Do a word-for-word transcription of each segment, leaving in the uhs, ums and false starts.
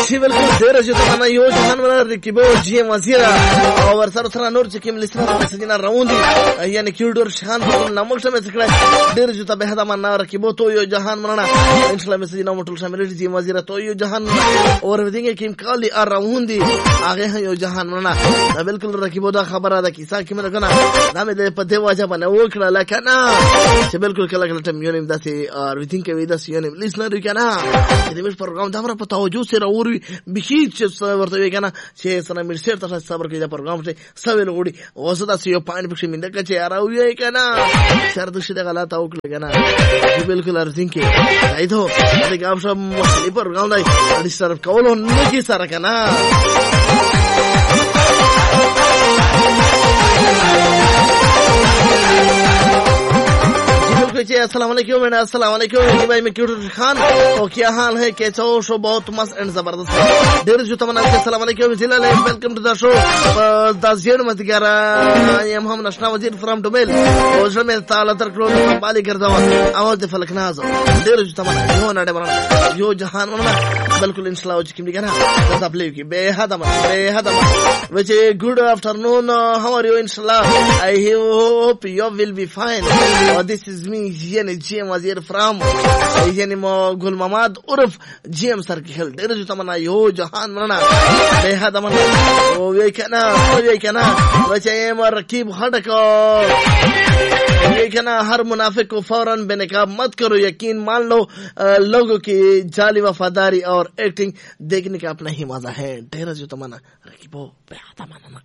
شي بالکل ډیر چې تمنا یو جهان ولر رکیبو جی وزیر او ورسره سره نور چې کوم لسمه مسجنا روان دي یعنی کیډور شان په نامل شمه څکړه ډیر چې ته به دا منا رکیبو تو یو جهان مننه ان شاء الله مسجنا مټول شامل دي جی وزیر تو یو جهان اور ودینګه کوم کالی ار روان دي هغه یو جهان مننه بالکل رکیبو دا خبره ده کیسه کې منه کنه دا مې په دی واجب نه وکړه لکه نه چې بالکل کله کله ټیم یونیم داسې ریټینګ کوي داسې یونیم لیسنر کنه دې مش پروګرام دا په توجه سره اوري بخي چې ورته وی کنه چې سره مې سیر ته صبر کوي دا پروګرام ته سویل غوړي اوسه دا یو پاین پکې منده کې راو یې کنه سر د شي غلط او کړه کنه بالکل ارزین کې ایدو دا ګام شم مخلي پروګرام دی د سر کولو نه کی سره کنه السلام علیکم السلام علیکم भाई मैं क्यूट खान और क्या हाल है कैसे हो शो बहुत मस्त एंड जबरदस्त देर जो तमन्ना अस्सलाम वालेकुम जिला ले वेलकम टू द शो दाजिर मतिगारा आई एम हम नशना वजीर फ्रॉम डुबेल और जो मैं ताला तर क्लोज बाली कर दवा आवाज फलक नाज देर जो तमन्ना यो ना डे यो जहान वना बिल्कुल इंशाल्लाह जो किम दिगना दा प्ले की बेहद बेहद which a good afternoon uh, how are you inshallah I hope you will be fine uh, this is me yani G M Wazir from yani mo Gul Mamad urf G M sir ki khel der jo tamana yo jahan manana behad amana o ye kana o ye kana bache ma rakib khadako ये कहना हर मुनाफिक को फौरन बेनकाब मत करो यकीन मान लो लोगों की जाली वफादारी और एक्टिंग देखने का अपना ही मजा है ढेर जो तमन्ना रखिबो बेहद मानना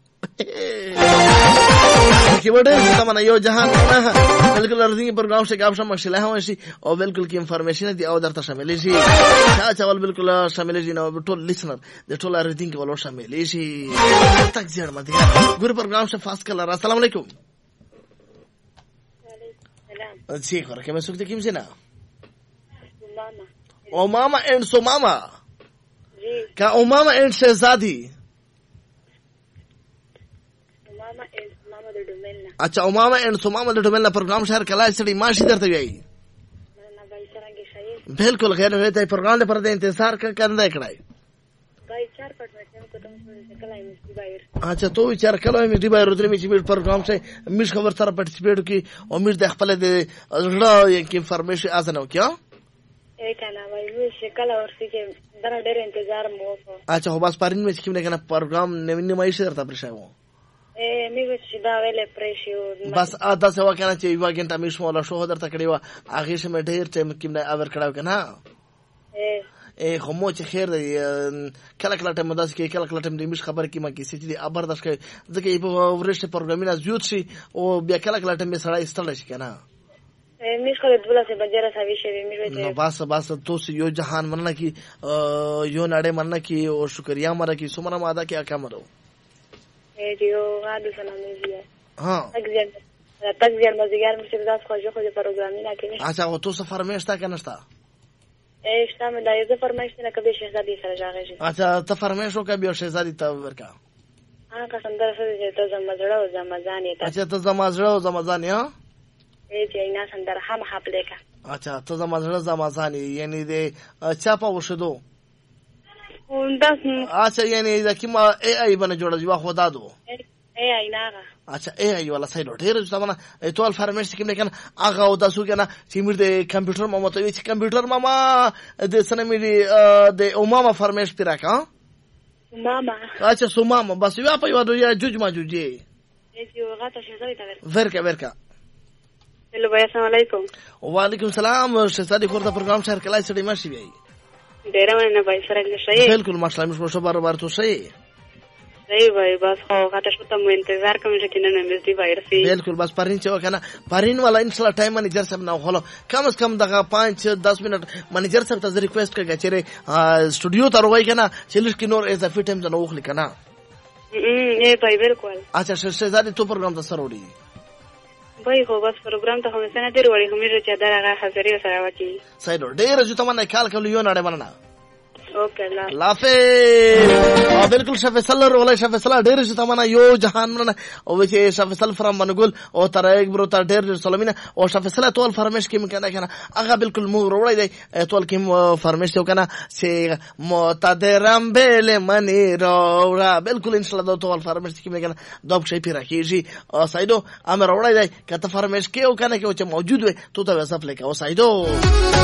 रखिबो ढेर जो तमन्ना यो जहान ना बिल्कुल अर्जिंग प्रोग्राम से गाप शम मशला है वैसी और बिल्कुल की इंफॉर्मेशन दी और दरता शामिल सी अच्छा चावल बिल्कुल शामिल जी ना toll listener the toll urging वाला शामिल सी तक जड़ मत गुरु प्रोग्राम से फास्ट कलर अस्सलाम वालेकुम जी खर के मैं सुनते किम से ना मामा ओ मामा एंड सो मामा जी का ओ मामा एंड शहजादी मामा एंड मामा द डोमेलना अच्छा ओ मामा एंड सो मामा द डोमेलना प्रोग्राम शहर कला स्टडी माशी दरते गई ना भाई सरांगे शायद बिल्कुल खैर होता है प्रोग्राम पर इंतजार कर करना है कड़ाई भाई चार पट में को तुम कला में बाहर अच्छा तो विचार कला में दी बाहर उतरे में चिप प्रोग्राम से मिस खबर सारा पार्टिसिपेट की और मिस देख पले दे रड़ा एक इंफॉर्मेशन आजा ना क्या ए kana भाई मिस कला और सी के दरा डेर इंतजार मो अच्छा हो बस पारिन में किने kana प्रोग्राम नवीन में इसे करता प्रेशर वो ए मिस सीधा वेले प्रेशर बस आधा से वो कहना चाहिए वागें तमिश वाला शो होदर तकड़ी वा आगे से में ढेर टाइम किने अवर खड़ा kana ए ए खमो چې خیر کله کله ټیم داس کې کله کله ټیم دې مش خبر کې ما کې چې دې ابر داس کې ځکه په ورشته پروګرامینګ زیات شي او بیا کله کله ټیم سره استل شي کنه مش خو د بلا سه بجره سوي شي مې نو بس بس تو یو جهان مننه کې یو نړۍ مننه کې او شکریا مره کې سمره ماده کې اکا مرو اے دیو غادو سلامي ها اگزر تگزر مزګار مشه داس خو جو خو د پروګرامینګ کې اچھا او تو سفر مې شتا کنه شتا ايش تعمل ده اذا فرمايش لك ابي شهزادي سرجاغي اچھا ته فرمایش وکړه بیا شهزادي ته ورکا ها قسم در سره ته زمزړه او زمزاني ته اچھا ته زمزړه او زمزاني ها اے چې نه سندر هم حبلک اچھا ته زمزړه زمزاني یعنی دې چا په وشدو انداس اچھا یعنی دا کیما اي اي باندې جوړه جوا خدا دو اي اي ناغه اچھا اي اي ولا سایډ ډیر ځه باندې ټول فرمایش کې نه کنه هغه او تاسو کنه چې مې د کمپیوټر ماما ته وی چې کمپیوټر ماما د سنه مې د او ماما فرمایش پیرا کا ماما اچھا سو ماما بس یو په یو یا جوج ما جوجي یو غاټه شهزادي ته ورکا ورکا هلو بھائی السلام علیکم وعلیکم السلام شهزادي کوړه پروګرام شهر کلای سړی ماشي وی ډیر مننه بھائی سره کې شي بالکل ماشاء الله مشو بار بار تو شي صحیح بھائی بس خو غاټه شو ته مو انتظار کوم چې کنه نه مزدي بایر سي بالکل بس پرین چې وکنه پرین والا ان شاء الله ټایم منیجر صاحب نو خلو کم از کم دغه پانچ دس منټ منیجر صاحب ته ریکوست کړه چې سټوډیو ته وای کنه چې لږ نور اضافي ټایم ته نو خلی کنه ام ای بھائی بالکل اچھا شهزادي تو پروګرام ته سره وړي بھائی خو بس پروګرام ته هم سره ډیر وړي هم چې دغه حاضرې سره وتی صحیح ډیر چې تمنه کال کول یو نړۍ باندې اوکې الله لافه بالکل شاف فیصل ولای شاف فیصل ډیر چې تمنا یو جهان نه او چې شاف فیصل فرام منګول او تر یک برو تر ډیر سلامینه او شاف فیصل ټول فرمایش کې مکنه کنه هغه بالکل مو وروړی دی ټول کې فرمایش یو کنه چې متدرم بل منی را بالکل ان شاء الله ټول فرمایش کې مکنه دوب شي پیرا کیږي او سایدو امر وروړی دی کته فرمایش کې او کنه کې چې موجود وي تو ته وسف لیکه او سایدو